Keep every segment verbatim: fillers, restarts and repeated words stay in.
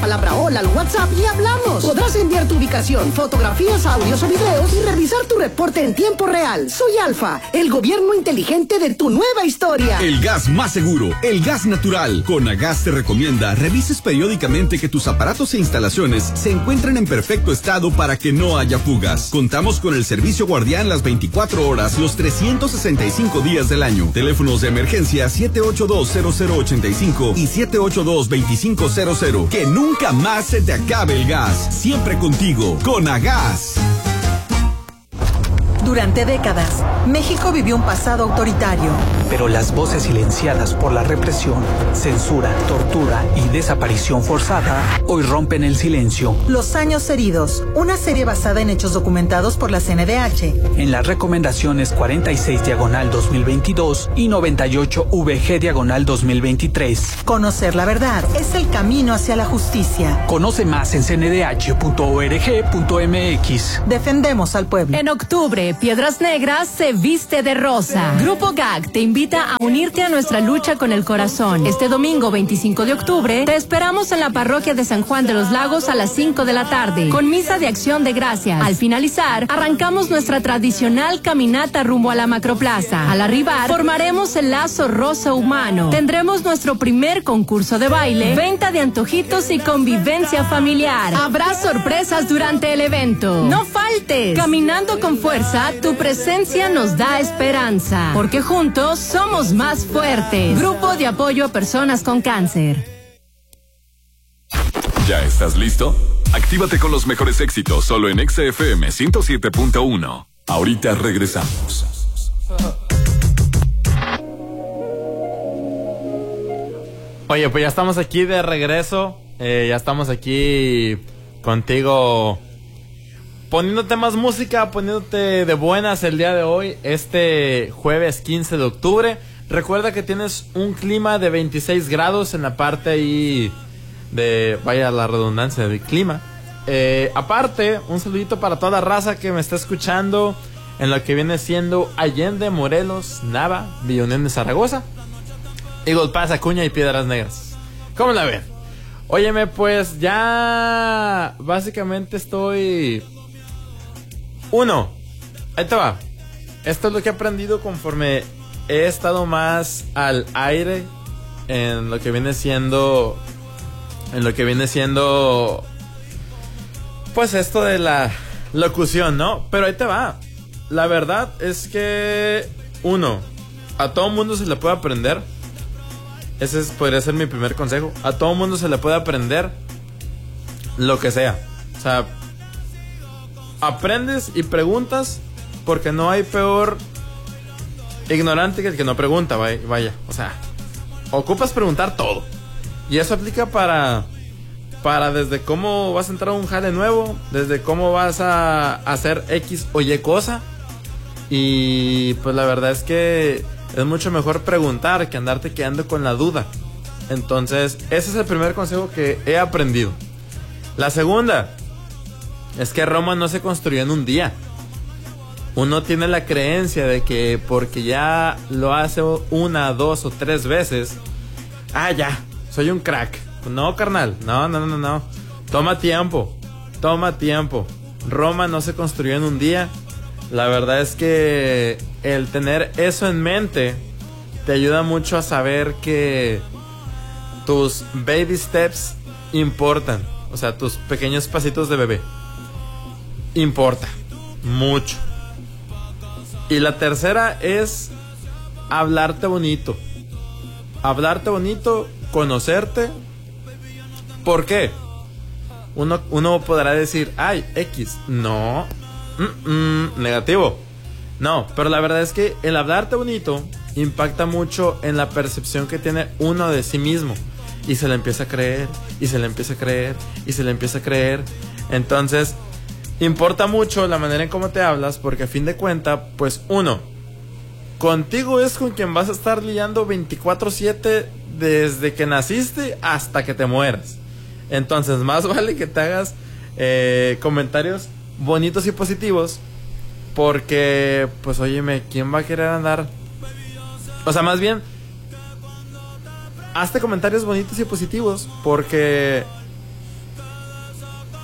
palabra hola al WhatsApp y hablamos. Podrás enviar tu ubicación, fotografías, audios o videos y revisar tu reporte en tiempo real. Soy Alfa, el gobierno inteligente de tu nueva historia. El gas más seguro, el gas natural. Conagas te recomienda revises periódicamente que tus aparatos e instalaciones se encuentren en perfecto estado para que no haya fugas. Contamos con el servicio guardián las veinticuatro horas, los trescientos sesenta y cinco días del año. Teléfonos de emergencia siete ocho dos cero cero ocho cinco y siete ocho dos dos cinco cero cero. Que nunca más se te acabe el gas. Siempre contigo, Conagas. Durante décadas, México vivió un pasado autoritario. Pero las voces silenciadas por la represión, censura, tortura y desaparición forzada hoy rompen el silencio. Los años heridos, una serie basada en hechos documentados por la C N D H. En las recomendaciones cuarenta y seis diagonal dos mil veintidós y noventa y ocho V G diagonal dos mil veintitrés. Conocer la verdad es el camino hacia la justicia. Conoce más en c n d h punto org punto m x. Defendemos al pueblo. En octubre, Piedras Negras se viste de rosa. Grupo G A G te invita a unirte a nuestra lucha con el corazón. Este domingo veinticinco de octubre te esperamos en la parroquia de San Juan de los Lagos a las cinco de la tarde, con misa de acción de gracias. Al finalizar, arrancamos nuestra tradicional caminata rumbo a la Macroplaza. Al arribar, formaremos el lazo rosa humano. Tendremos nuestro primer concurso de baile, venta de antojitos y convivencia familiar. Habrá sorpresas durante el evento. No faltes. Caminando con fuerza, tu presencia nos da esperanza, porque juntos somos más fuertes. Grupo de apoyo a personas con cáncer. ¿Ya estás listo? Actívate con los mejores éxitos solo en X F M ciento siete punto uno. Ahorita regresamos. Oye, pues ya estamos aquí de regreso. Eh, ya estamos aquí contigo, poniéndote más música, poniéndote de buenas el día de hoy, este jueves quince de octubre. Recuerda que tienes un clima de veintiséis grados en la parte ahí de, vaya la redundancia, del clima. Eh, aparte, un saludito para toda la raza que me está escuchando en lo que viene siendo Allende, Morelos, Nava, Villa Unión de Zaragoza, Eagle Pass, Acuña y Piedras Negras. ¿Cómo la ven? Óyeme, pues ya básicamente estoy... Uno, ahí te va. Esto es lo que he aprendido conforme he estado más al aire en lo que viene siendo... En lo que viene siendo... Pues esto de la locución, ¿no? Pero ahí te va. La verdad es que... Uno, a todo mundo se le puede aprender. Ese es, podría ser mi primer consejo. A todo mundo se le puede aprender lo que sea. O sea, aprendes y preguntas, porque no hay peor ignorante que el que no pregunta, vaya. O sea, ocupas preguntar todo. Y eso aplica para... Para desde cómo vas a entrar a un jale nuevo, desde cómo vas a hacer X o Y cosa. Y pues la verdad es que es mucho mejor preguntar que andarte quedando con la duda. Entonces, ese es el primer consejo que he aprendido. La segunda es que Roma no se construyó en un día. Uno tiene la creencia de que porque ya lo hace una, dos o tres veces, ah, ya, soy un crack. No, carnal, no, no, no, no. Toma tiempo, toma tiempo. Roma no se construyó en un día. La verdad es que el tener eso en mente te ayuda mucho a saber que tus baby steps importan. O sea, tus pequeños pasitos de bebé importa mucho. Y la tercera es hablarte bonito. Hablarte bonito, conocerte. ¿Por qué? Uno, uno podrá decir, ay, X. No, mm, mm, negativo. No, pero la verdad es que el hablarte bonito impacta mucho en la percepción que tiene uno de sí mismo. Y se le empieza a creer, y se le empieza a creer, y se le empieza a creer. Entonces, importa mucho la manera en cómo te hablas, porque a fin de cuentas, pues uno, contigo es con quien vas a estar lidiando veinticuatro siete desde que naciste hasta que te mueras. Entonces, más vale que te hagas eh, comentarios bonitos y positivos, porque, pues, óyeme, ¿quién va a querer andar? O sea, más bien, hazte comentarios bonitos y positivos, porque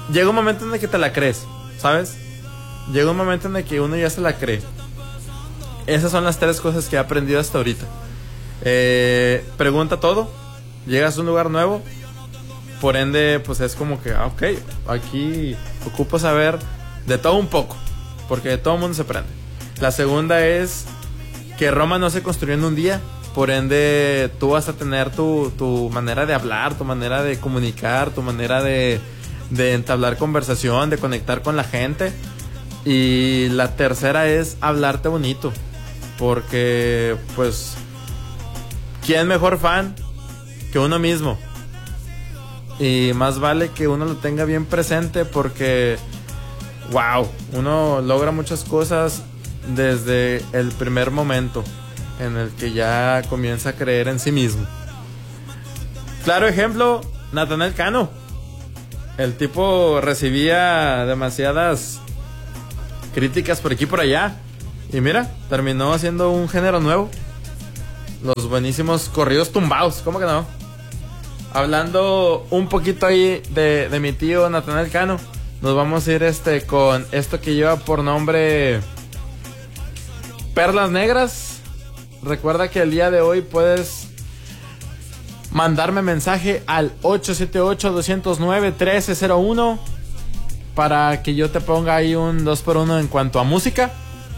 llega un momento en el que te la crees, ¿sabes? Llega un momento en el que uno ya se la cree. Esas son las tres cosas que he aprendido hasta ahorita. Eh, pregunta todo. Llegas a un lugar nuevo, por ende, pues es como que, ah, ok, aquí ocupo saber de todo un poco, porque de todo el mundo se aprende. La segunda es que Roma no se construyó en un día, por ende tú vas a tener tu, tu manera de hablar, tu manera de comunicar, tu manera de, de entablar conversación, de conectar con la gente. Y la tercera es hablarte bonito, porque pues ¿quién mejor fan que uno mismo? Y más vale que uno lo tenga bien presente, porque wow, uno logra muchas cosas desde el primer momento en el que ya comienza a creer en sí mismo. Claro ejemplo, Natanael Cano. El tipo recibía demasiadas críticas por aquí y por allá, y mira, terminó haciendo un género nuevo, los buenísimos corridos tumbados, ¿cómo que no? Hablando un poquito ahí de, de mi tío Natanael Cano, nos vamos a ir este con esto que lleva por nombre Perlas Negras. Recuerda que el día de hoy puedes mandarme mensaje al ocho siete ocho, dos cero nueve, uno tres cero uno para que yo te ponga ahí un dos por uno en cuanto a música.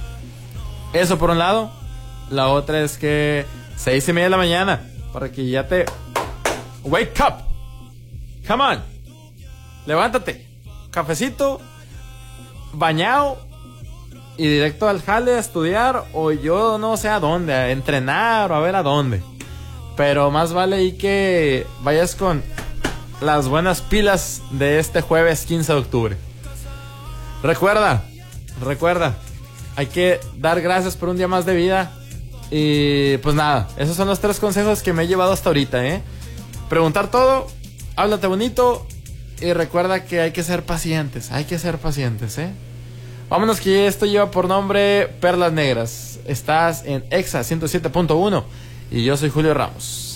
Eso por un lado. La otra es que seis y media de la mañana, para que ya te wake up. Come on. Levántate. Cafecito, bañado y directo al jale a estudiar, o yo no sé a dónde, a entrenar o a ver a dónde. Pero más vale ahí que vayas con las buenas pilas de este jueves quince de octubre. Recuerda, recuerda, hay que dar gracias por un día más de vida. Y pues nada, esos son los tres consejos que me he llevado hasta ahorita, ¿eh? Preguntar todo, háblate bonito y recuerda que hay que ser pacientes, hay que ser pacientes, ¿eh? Vámonos, que esto lleva por nombre Perlas Negras. Estás en Exa ciento siete punto uno y yo soy Julio Ramos.